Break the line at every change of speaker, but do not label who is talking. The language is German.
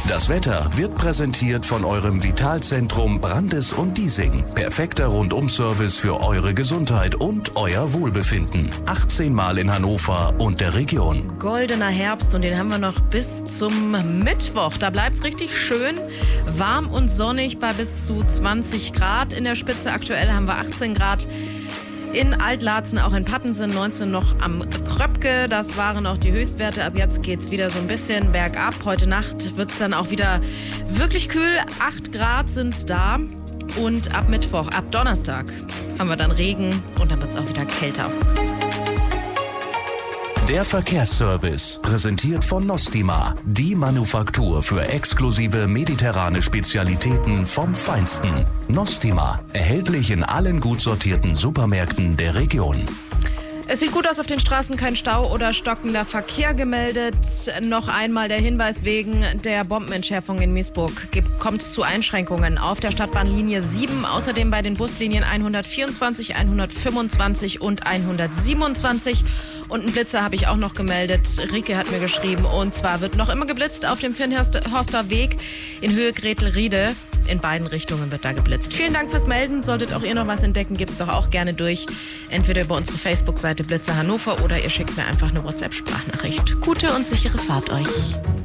Das Wetter wird präsentiert von eurem Vitalzentrum Brandes und Diesing. Perfekter Rundum-Service für eure Gesundheit und euer Wohlbefinden. 18 Mal in Hannover und der Region.
Goldener Herbst und den haben wir noch bis zum Mittwoch. Da bleibt es richtig schön warm und sonnig bei bis zu 20 Grad. In der Spitze aktuell haben wir 18 Grad. In Altlarzen, auch in Pattensen, 19 noch am Kröpke. Das waren auch die Höchstwerte. Ab jetzt geht es wieder so ein bisschen bergab. Heute Nacht wird es dann auch wieder wirklich kühl. 8 Grad sind es da. Und ab Mittwoch, ab Donnerstag haben wir dann Regen und dann wird es auch wieder kälter.
Der Verkehrsservice, präsentiert von Nostima, die Manufaktur für exklusive mediterrane Spezialitäten vom Feinsten. Nostima, erhältlich in allen gut sortierten Supermärkten der Region.
Es sieht gut aus auf den Straßen, kein Stau oder stockender Verkehr gemeldet. Noch einmal der Hinweis wegen der Bombenentschärfung in Miesburg. Kommt es zu Einschränkungen auf der Stadtbahnlinie 7, außerdem bei den Buslinien 124, 125 und 127. Und einen Blitzer habe ich auch noch gemeldet. Rike hat mir geschrieben. Und zwar wird noch immer geblitzt auf dem Firnhorster Weg in Höhe Gretelriede. In beiden Richtungen wird da geblitzt. Vielen Dank fürs Melden. Solltet auch ihr noch was entdecken, gebt es doch auch gerne durch. Entweder über unsere Facebook-Seite Blitzer Hannover oder ihr schickt mir einfach eine WhatsApp-Sprachnachricht. Gute und sichere Fahrt euch.